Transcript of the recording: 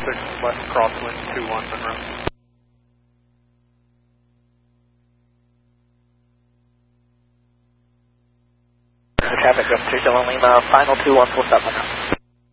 left crosswind 21 Monroe. Traffic, Gulf 30 Lima, final 21 full stop Monroe.